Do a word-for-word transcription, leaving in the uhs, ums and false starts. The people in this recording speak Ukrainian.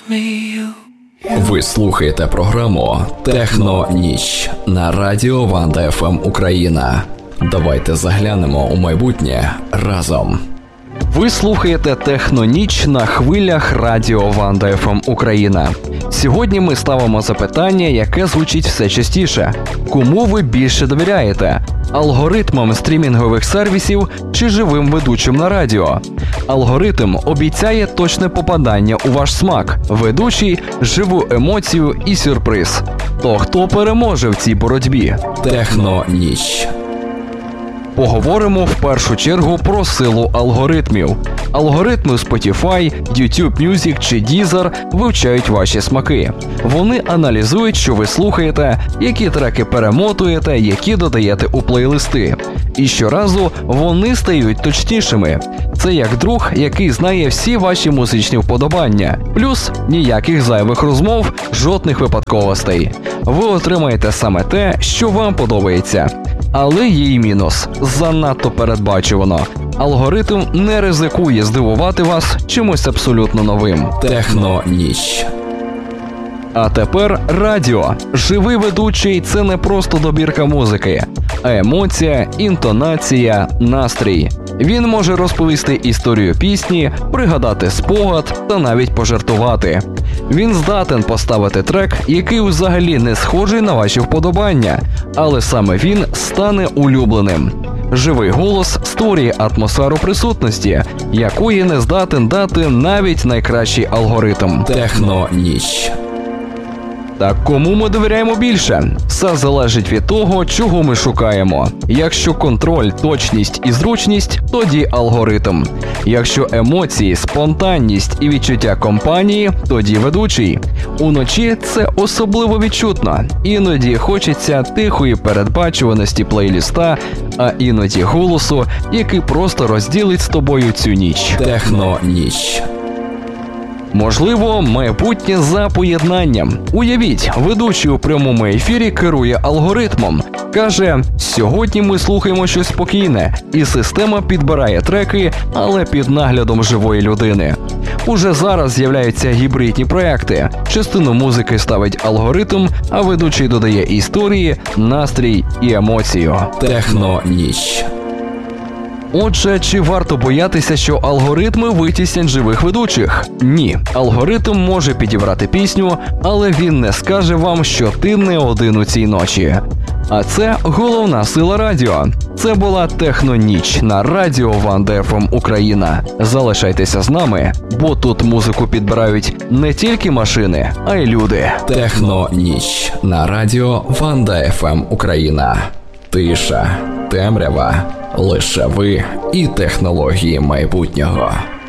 Ви слухаєте програму «Техно-ніч» на радіо Ванда еф ем Україна. Давайте заглянемо у майбутнє разом. Ви слухаєте «Техно-ніч» на хвилях радіо Ванда еф ем Україна. Сьогодні ми ставимо запитання, яке звучить все частіше. Кому ви більше довіряєте? Алгоритмам стрімінгових сервісів чи живим ведучим на радіо? Алгоритм обіцяє точне попадання у ваш смак, ведучий – живу емоцію і сюрприз. То хто переможе в цій боротьбі? «Техно-ніч». Поговоримо в першу чергу про силу алгоритмів. Алгоритми Spotify, YouTube Music чи Deezer вивчають ваші смаки. Вони аналізують, що ви слухаєте, які треки перемотуєте, які додаєте у плейлисти. І щоразу вони стають точнішими. Це як друг, який знає всі ваші музичні вподобання. Плюс ніяких зайвих розмов, жодних випадковостей. Ви отримаєте саме те, що вам подобається. Але є й мінус – занадто передбачувано. Алгоритм не ризикує здивувати вас чимось абсолютно новим. «Техно-ніч». А тепер радіо. Живий ведучий – це не просто добірка музики, а емоція, інтонація, настрій. Він може розповісти історію пісні, пригадати спогад та навіть пожартувати. Він здатен поставити трек, який взагалі не схожий на ваші вподобання, але саме він стане улюбленим. Живий голос створює атмосферу присутності, якої не здатен дати навіть найкращий алгоритм. «Техно-ніч». Так кому ми довіряємо більше? Все залежить від того, чого ми шукаємо. Якщо контроль, точність і зручність, тоді алгоритм. Якщо емоції, спонтанність і відчуття компанії, тоді ведучий. Уночі це особливо відчутно. Іноді хочеться тихої передбачуваності плейліста, а іноді голосу, який просто розділить з тобою цю ніч. «Техно-ніч». Можливо, майбутнє за поєднанням. Уявіть, ведучий у прямому ефірі керує алгоритмом. Каже, сьогодні ми слухаємо щось спокійне, і система підбирає треки, але під наглядом живої людини. Уже зараз з'являються гібридні проекти. Частину музики ставить алгоритм, а ведучий додає історії, настрій і емоцію. «Техно-ніч». Отже, чи варто боятися, що алгоритми витіснять живих ведучих? Ні. Алгоритм може підібрати пісню, але він не скаже вам, що ти не один у цій ночі. А це головна сила радіо. Це була «Техно-ніч» на радіо Ванда еф ем Україна. Залишайтеся з нами, бо тут музику підбирають не тільки машини, а й люди. «Техно-ніч» на радіо Ванда еф ем Україна. Тиша, темрява, лише ви і технології майбутнього.